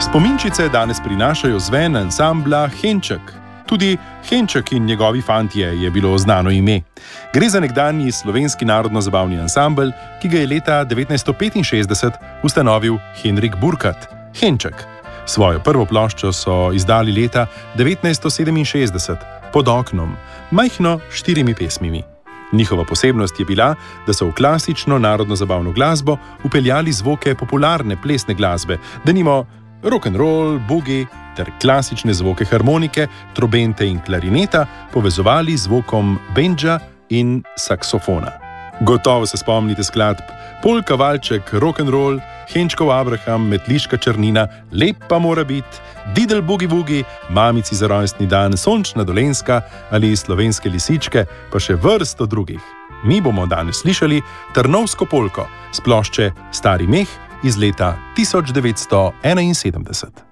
Spominčice danes prinašajo zven ansambla Henček. Tudi Henček in njegovi fantje je bilo znano ime. Gre za nekdanji slovenski narodno-zabavni ansambel, ki ga je leta 1965 ustanovil Henrik Burkhardt, Henček. Svojo prvo ploščo so izdali leta 1967 pod oknom, majhno 4 pesmimi. Njihova posebnost je bila, da so v klasično narodno-zabavno glasbo vpeljali zvoke popularne plesne glasbe, denimo rock'n'roll, boogie ter klasične zvoke harmonike, trobente in klarineta povezovali z zvokom bendža in saksofona. Gotovo se spomnite skladb Polka valček, rock'n'roll, Henčkov Abraham, Metliška črnina, Lep pa mora biti, Didel bugi bugi, Mamici za rojstni dan, Sončna Dolenjska ali Slovenske lisičke, pa še vrsto drugih. Mi bomo danes slišali Trnovsko polko s plošče Stari meh iz leta 1971.